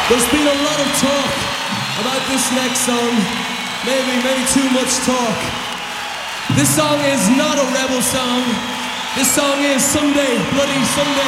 There's been a lot of talk about this next song. Maybe too much talk. This song is not a rebel song. This song is Someday, Bloody Someday.